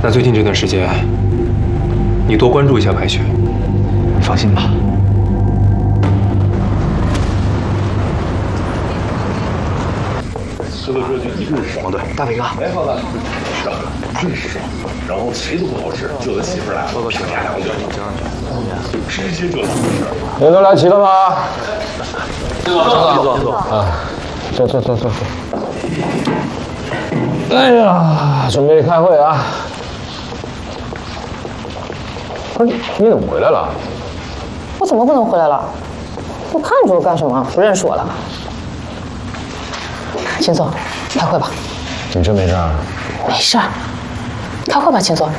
那最近这段时间，你多关注一下白雪。 放心吧。王队，大伟哥， 然后谁都不好使，就他媳妇来了，啪啪两脚，直接就出事。 你都来齐了吗？ 坐。 啊，坐。哎呀，准备开会啊！不是你怎么回来了？ 我怎么可能回来了？都看着我干什么？不认识我了？秦总，开会吧。 你真没事儿？ 没事儿，开会吧，秦总。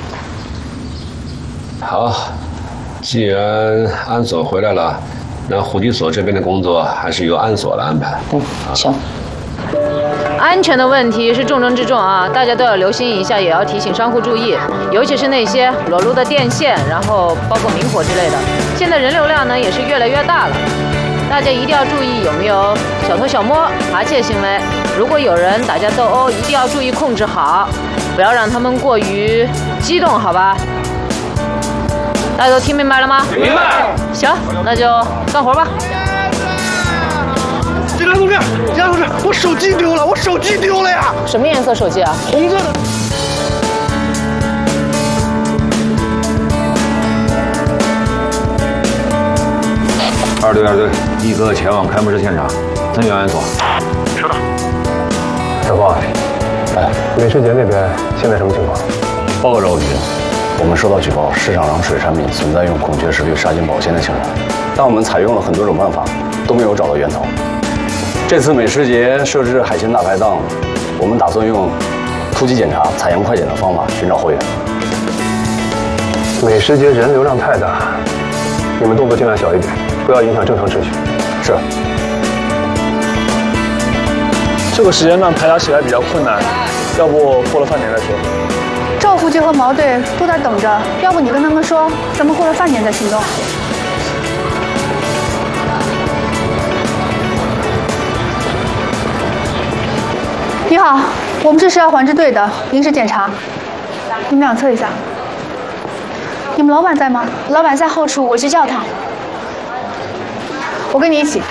好，既然安所回来了，那户籍所这边的工作还是由安所来安排。 行。 安全的问题是重中之重啊，大家都要留心一下，也要提醒商户注意，尤其是那些裸露的电线，然后包括明火之类的。现在人流量呢也是越来越大了，大家一定要注意有没有小偷小摸、扒窃行为。如果有人打架斗殴，一定要注意控制好，不要让他们过于激动，好吧？大家都听明白了吗？ 明白。 行，那就干活吧。 警察同志，我手机丢了呀！ 什么颜色手机啊？ 红色的。 2队，立刻前往开幕式现场，增援安所。 收到。 小光，哎，美食节那边现在什么情况？ 报告赵局，我们收到举报，市场上水产品存在用孔雀石绿杀菌保鲜的情况，但我们采用了很多种办法，都没有找到源头。这次美食节设置海鲜大排档，我们打算用突击检查、采样快检的方法寻找后援。 美食节人流量太大，你们动作尽量小一点，不要影响正常秩序。 是。 这个时间段排查起来比较困难，要不过了饭点再说。 赵书记和毛队都在等着，要不你跟他们说，咱们过了饭点再行动。你好，我们是食药环治队的临时检查，你们俩测一下。你们老板在吗？ 老板在后厨，我去叫他。 我跟你一起。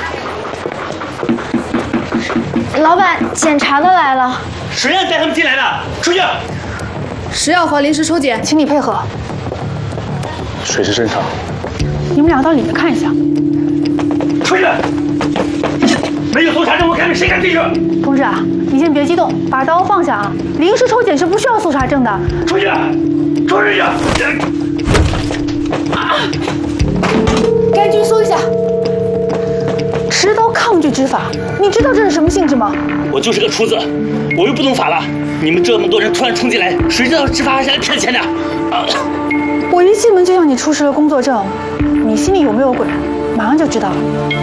老板，检查的来了。 谁让带他们进来的？出去！ 食药和临时抽检，请你配合。 水是正常。 你们俩到里面看一下。 出去！没有搜查证，我看谁敢进去！ 同志啊，你先别激动，把刀放下啊！临时抽检是不需要搜查证的。 出去！出去！ 该局搜一下。持刀抗拒执法，你知道这是什么性质吗？ 我就是个厨子，我又不懂法了。你们这么多人突然冲进来，谁知道执法还是来骗钱的？ 我一进门就向你出示了工作证，你心里有没有鬼？马上就知道了。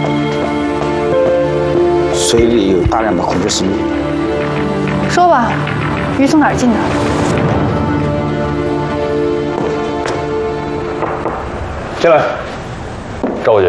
水里有大量的孔雀石绿。 说吧，鱼从哪儿进的？ 进来，赵书记。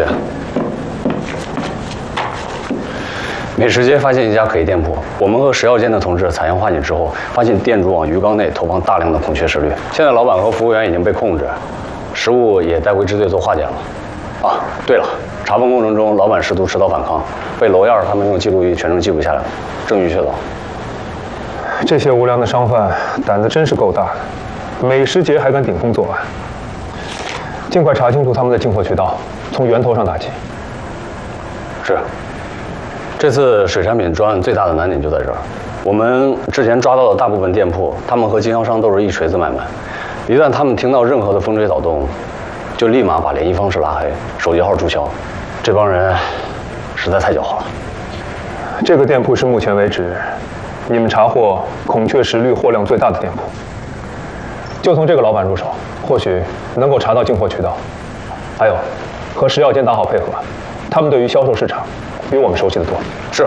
美食街发现一家可疑店铺，我们和食药监的同志采样化检之后，发现店主往鱼缸内投放大量的孔雀石绿。现在老板和服务员已经被控制，食物也带回支队做化检了。啊，对了，查封过程中，老板试图持刀反抗，被娄燕他们用记录仪全程记录下来了，证据确凿。 这些无良的商贩胆子真是够大的，美食节还敢顶风作案。尽快查清楚他们的进货渠道，从源头上打击。 是。这次水产品专案最大的难点就在这儿，我们之前抓到的大部分店铺，他们和经销商都是一锤子买卖，一旦他们听到任何的风吹草动，就立马把联系方式拉黑，手机号注销。这帮人实在太狡猾了。 这个店铺是目前为止你们查获孔雀石绿货量最大的店铺，就从这个老板入手，或许能够查到进货渠道。还有，和食药监打好配合，他们对于销售市场比我们熟悉的多。 是。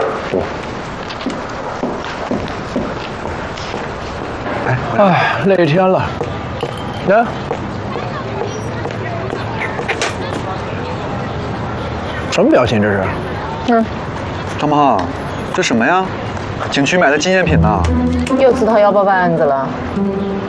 哎，累一天了。来，什么表情这是？ 张胖，这什么呀？景区买的纪念品呢？ 又自掏腰包办案子了。